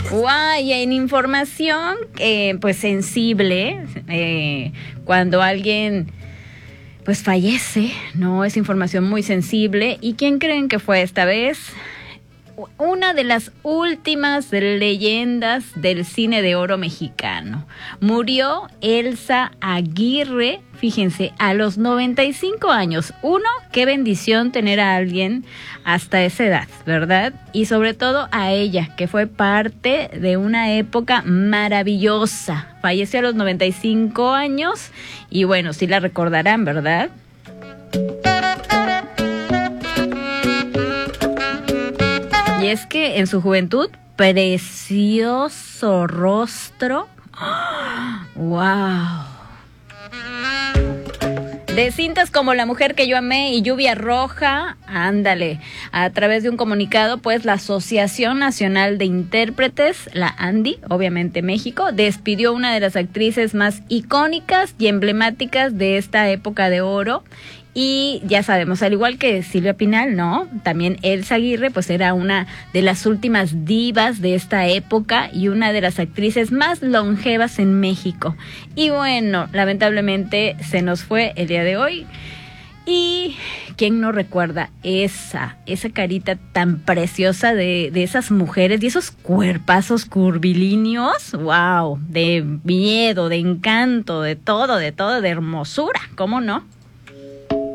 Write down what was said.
Guay, en información pues sensible, cuando alguien pues fallece, ¿no? Es información muy sensible. ¿Y quién creen que fue esta vez? Una de las últimas leyendas del cine de oro mexicano. Murió Elsa Aguirre, fíjense, a los 95 años. Qué bendición tener a alguien hasta esa edad, ¿verdad? Y sobre todo a ella, que fue parte de una época maravillosa. Falleció a los 95 años y bueno, sí la recordarán, ¿verdad? Y es que en su juventud, precioso rostro. ¡Wow! De cintas como La mujer que yo amé y Lluvia roja, ándale. A través de un comunicado, pues la Asociación Nacional de Intérpretes, la ANDI, obviamente México, despidió una de las actrices más icónicas y emblemáticas de esta época de oro. Y ya sabemos, al igual que Silvia Pinal, ¿no? También Elsa Aguirre, pues era una de las últimas divas de esta época y una de las actrices más longevas en México. Y bueno, lamentablemente se nos fue el día de hoy. Y ¿quién no recuerda esa carita tan preciosa de esas mujeres y esos cuerpazos curvilíneos? ¡Wow! De miedo, de encanto, de todo, de hermosura, ¿cómo no?